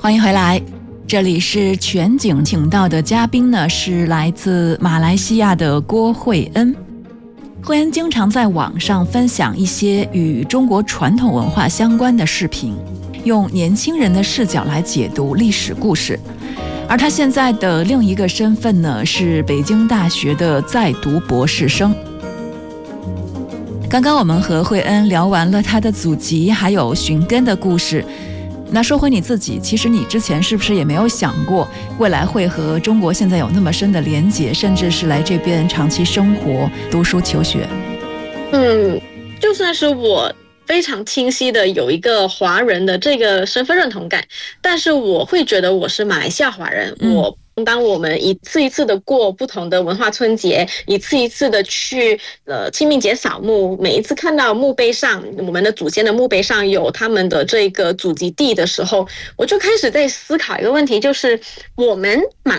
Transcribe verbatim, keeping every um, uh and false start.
欢迎回来，这里是全景，请到的嘉宾呢是来自马来西亚的郭慧恩。慧恩经常在网上分享一些与中国传统文化相关的视频，用年轻人的视角来解读历史故事。而他现在的另一个身份呢，是北京大学的在读博士生。刚刚我们和慧恩聊完了他的祖籍还有寻根的故事。那说回你自己，其实你之前是不是也没有想过未来会和中国现在有那么深的连结，甚至是来这边长期生活读书求学？ 嗯，就算是我非常清晰的有一个华人的这个身份认同感，但是我会觉得我是马来西亚华人。嗯、我当我们一次一次的过不同的文化春节，一次一次的去呃清明节扫墓，每一次看到墓碑上我们的祖先的墓碑上有他们的这个祖籍地的时候，我就开始在思考一个问题，就是我们马